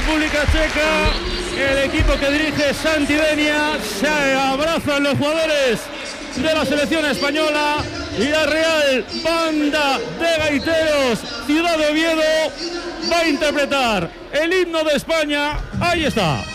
República Checa, el equipo que dirige Santi Denia. Se abrazan los jugadores de la selección española y la Real Banda de Gaiteros Ciudad de Oviedo va a interpretar el himno de España. Ahí está.